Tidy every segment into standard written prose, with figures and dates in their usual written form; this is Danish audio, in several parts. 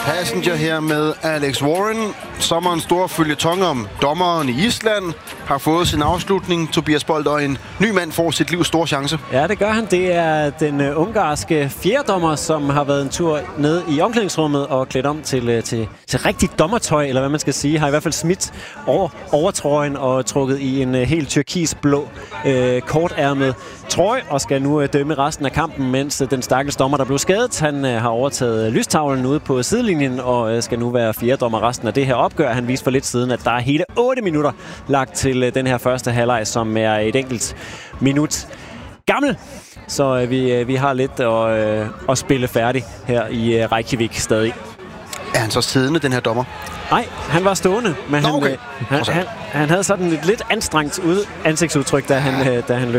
Passenger her med Alex Warren. Sommerens store føljeton om dommeren i Island har fået sin afslutning. Tobias Bold og en ny mand får sit livs store chance. Ja, det gør han. Det er den ungarske fjerdommer, som har været en tur ned i omklædningsrummet og klædt om til rigtig dommertøj, eller hvad man skal sige. Har i hvert fald smidt overtrøjen og trukket i en helt turkisblå kortærmet trøje og skal nu dømme resten af kampen, mens den stakkels dommer, der blev skadet, han har overtaget lystavlen ude på sidelinjen og skal nu være fjerdommer resten af det her opgør. Han viste for lidt siden, at der er hele 8 minutter lagt til den her første halvleg, som er et enkelt minut gammel. Så vi har lidt at spille færdig her i Reykjavik stadig. Er han så siddende, den her dommer? Nej, han var stående, men okay. han havde sådan et lidt anstrengt ansigtsudtryk, da han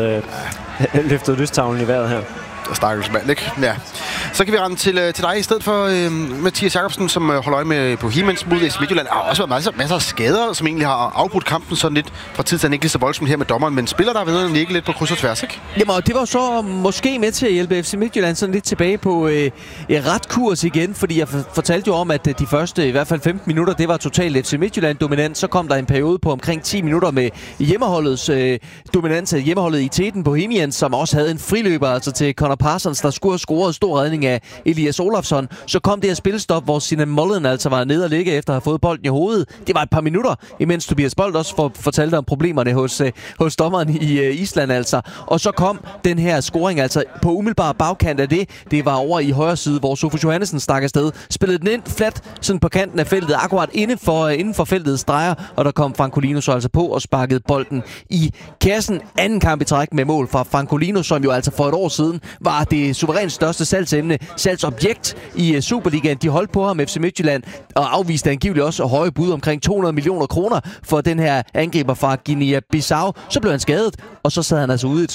løftede lystavlen i vejret her. Stakkels mand, ikke? Ja. Så kan vi rende til dig i stedet for Mathias Jacobsen, som holder øje med Bohemians mod AC Midtjylland. Der har også været masser af skader, som egentlig har afbrudt kampen sådan lidt fra tid til ikke lige så voldsomt her med dommeren, men spiller der ved at ligge lidt på kryds og tværs, ikke? Jamen, det var så måske med til at hjælpe FC Midtjylland sådan lidt tilbage på ret kurs igen, fordi jeg fortalte jo om, at de første i hvert fald 15 minutter, det var totalt FC Midtjylland dominant. Så kom der en periode på omkring 10 minutter med hjemmeholdets dominans, hjemmeholdet i teten Bohemians, som også havde en friløber altså til Connor Parsons, der skulle have scoret stor redning af Elias Olafsson. Så kom det her spilstop, hvor Sinan Mullen altså var nede og ligge efter at have fået bolden i hovedet. Det var et par minutter, imens Tobias Bold også fortalte om problemerne hos dommeren i Island altså. Og så kom den her scoring altså på umiddelbar bagkant af det. Det var over i højre side, hvor Sofus Johannessen stak afsted. Spillede den ind flat sådan på kanten af feltet, akkurat inden for feltets drejer, og der kom Francolino så altså på og sparkede bolden i kassen. Anden kamp i træk med mål fra Francolino, som jo altså for et år siden var det suverænt største salgsobjekt i Superligaen. De holdt på ham, FC Midtjylland, og afviste angiveligt også høje bud omkring 200 millioner kroner for den her angriber fra Guinea-Bissau. Så blev han skadet, og så sad han altså ude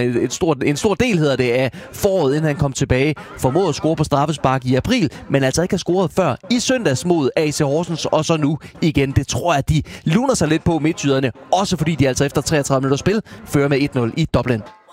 en stor del hedder det af foråret, inden han kom tilbage. Formåede at score på straffespark i april, men altså ikke har scoret før i søndags mod AC Horsens, og så nu igen. Det tror jeg, de luner sig lidt på midtjyderne, også fordi de altså efter 33 minutter spil fører med 1-0 i Dublin.